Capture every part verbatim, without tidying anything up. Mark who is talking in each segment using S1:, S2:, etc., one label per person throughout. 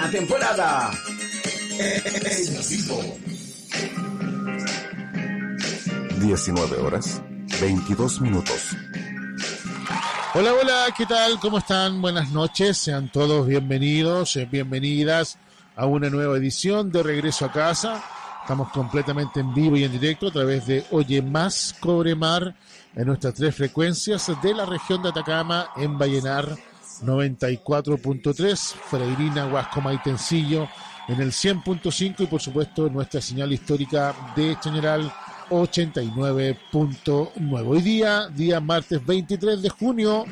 S1: novena temporada. En vivo.
S2: diecinueve horas, veintidós minutos.
S3: Hola, hola, ¿qué tal? ¿Cómo están? Buenas noches, sean todos bienvenidos, eh, bienvenidas a una nueva edición de Regreso a Casa. Estamos completamente en vivo y en directo a través de Oye Más Cobre Mar en nuestras tres frecuencias de la región de Atacama, en Vallenar noventa y cuatro punto tres, Freirina, Huasco, Maitencillo en el cien punto cinco y por supuesto nuestra señal histórica de Chañaral ochenta y nueve punto nueve. Hoy día, día martes veintitrés de junio,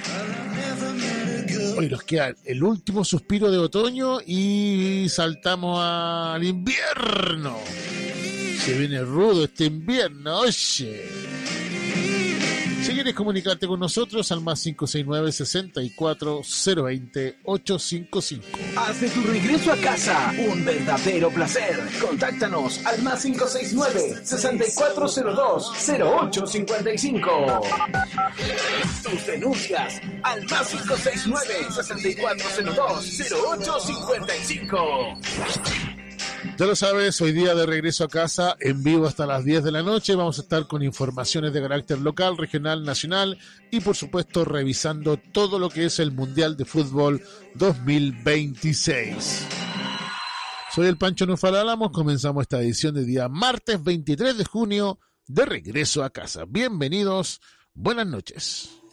S3: hoy nos queda el último suspiro de otoño y saltamos al invierno. Se viene rudo este invierno, oye. Si quieres comunicarte con nosotros al más cinco seis nueve, sesenta y cuatro, cero veinte, ochocientos cincuenta y cinco.
S1: Haz de tu regreso a casa un verdadero placer. Contáctanos al más cinco seis nueve, sesenta y cuatro cero dos, cero ocho cincuenta y cinco. Tus denuncias al más cinco seis nueve, sesenta y cuatro cero dos, cero ocho cincuenta y cinco.
S3: Ya lo sabes, hoy día de regreso a casa, en vivo hasta las diez de la noche. Vamos a estar con informaciones de carácter local, regional, nacional y por supuesto revisando todo lo que es el Mundial de Fútbol dos mil veintiséis. Soy el Pancho Nufalálamos, comenzamos esta edición de día martes veintitrés de junio de Regreso a Casa. Bienvenidos, buenas noches.